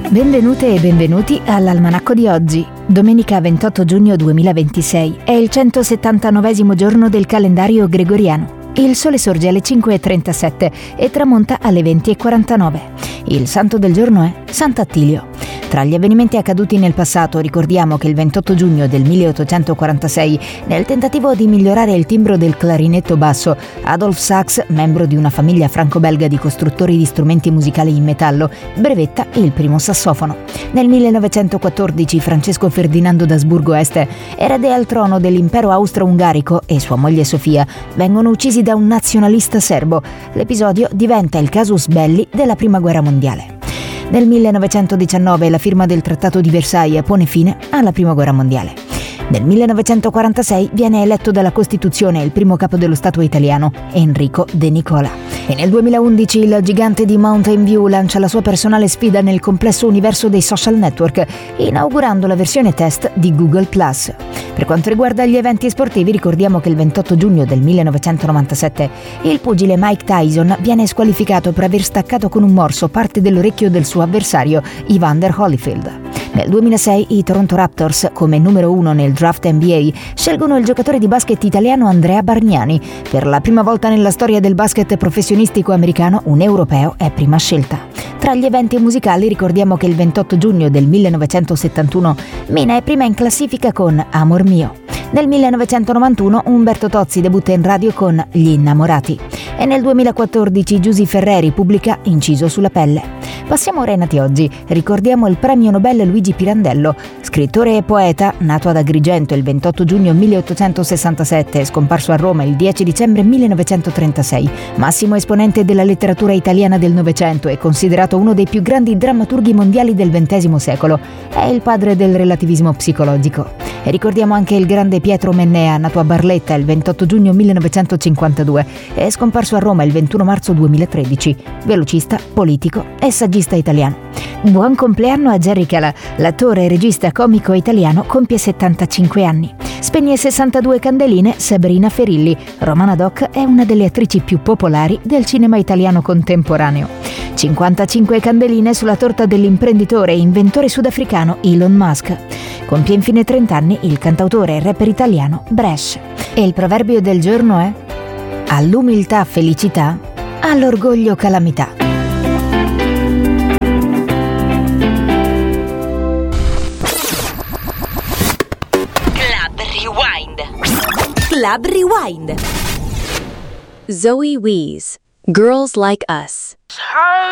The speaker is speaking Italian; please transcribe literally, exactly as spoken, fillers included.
Benvenute e benvenuti all'Almanacco di oggi. Domenica ventotto giugno duemilaventisei è il centosettantanovesimo giorno del calendario gregoriano. Il sole sorge alle cinque e trentasette e tramonta alle venti e quarantanove. Il santo del giorno è Sant'Attilio. Tra gli avvenimenti accaduti nel passato ricordiamo che il ventotto giugno del milleottocentoquarantasei, nel tentativo di migliorare il timbro del clarinetto basso, Adolf Sax, membro di una famiglia franco-belga di costruttori di strumenti musicali in metallo, brevetta il primo sassofono. Nel millenovecentoquattordici Francesco Ferdinando d'Asburgo-Este, erede al trono dell'impero austro-ungarico, e sua moglie Sofia vengono uccisi da un nazionalista serbo. L'episodio diventa il casus belli della Prima Guerra Mondiale. Nel millenovecentodiciannove la firma del Trattato di Versailles pone fine alla Prima Guerra Mondiale. Nel millenovecentoquarantasei viene eletto dalla Costituzione il primo capo dello Stato italiano, Enrico De Nicola. E nel duemilaundici il gigante di Mountain View lancia la sua personale sfida nel complesso universo dei social network, inaugurando la versione test di Google plus. Per quanto riguarda gli eventi sportivi, ricordiamo che il ventotto giugno del millenovecentonovantasette il pugile Mike Tyson viene squalificato per aver staccato con un morso parte dell'orecchio del suo avversario, Evander Holyfield. Nel duemilasei i Toronto Raptors, come numero uno nel draft N B A, scelgono il giocatore di basket italiano Andrea Bargnani. Per la prima volta nella storia del basket professionistico americano, un europeo è prima scelta. Tra gli eventi musicali ricordiamo che il ventotto giugno del millenovecentosettantuno Mina è prima in classifica con Amor mio. Nel millenovecentonovantuno Umberto Tozzi debutta in radio con Gli innamorati. E nel duemilaquattordici Giusy Ferreri pubblica Inciso sulla pelle. Passiamo ora ai nati oggi. Ricordiamo il premio Nobel Luigi Pirandello, scrittore e poeta, nato ad Agrigento il ventotto giugno milleottocentosessantasette e scomparso a Roma il dieci dicembre millenovecentotrentasei. Massimo esponente della letteratura italiana del Novecento e considerato uno dei più grandi drammaturghi mondiali del ventesimo secolo. È il padre del relativismo psicologico. E ricordiamo anche il grande Pietro Mennea, nato a Barletta il ventotto giugno millenovecentocinquantadue e scomparso a Roma il ventuno marzo duemilatredici, velocista, politico e saggista italiano. Buon compleanno a Jerry Calà, l'attore e regista comico italiano compie settantacinque anni. Spegne sessantadue candeline Sabrina Ferilli. Romana Doc è una delle attrici più popolari del cinema italiano contemporaneo. cinquantacinque candeline sulla torta dell'imprenditore e inventore sudafricano Elon Musk. Compie infine trenta anni il cantautore e rapper italiano Bresh. E il proverbio del giorno è: all'umiltà felicità, all'orgoglio calamità. Club Rewind. Club Rewind. Zoe Wees, Girls Like Us.